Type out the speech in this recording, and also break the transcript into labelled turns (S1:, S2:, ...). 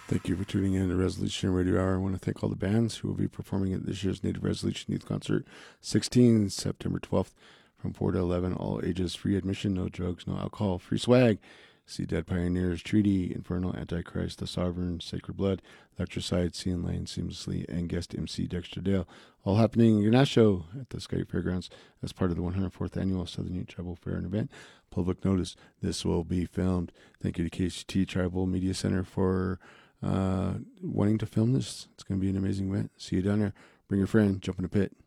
S1: Thank you for tuning in to Resolution Radio Hour. I want to thank all the bands who will be performing at this year's Native Resolution Youth Concert, 16, September 12th, from 4 to 11, all ages, free admission, no drugs, no alcohol, free swag. See Dead Pioneers, Treaty, Infernal, Antichrist, The Sovereign, Sacred Blood, Electricide, Seeing Lane, Seamlessly, and guest MC Dexter Dale. All happening in Ignacio at the Sky Fairgrounds as part of the 104th Annual Southern Ute Tribal Fair and Event. Public notice, this will be filmed. Thank you to KCT Tribal Media Center for wanting to film this. It's going to be an amazing event. See you down there. Bring your friend. Jump in the pit.